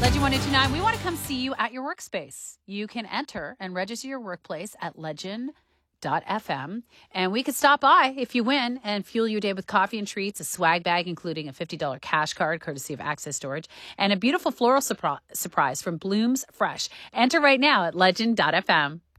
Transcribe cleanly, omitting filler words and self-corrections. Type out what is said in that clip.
Legend 1029, we want to come see you at your workspace. You can enter and register your workplace at legend.fm. And we could stop by if you win and fuel your day with coffee and treats, a swag bag, including a $50 cash card, courtesy of Access Storage, and a beautiful floral surprise from Blooms Fresh. Enter right now at legend.fm.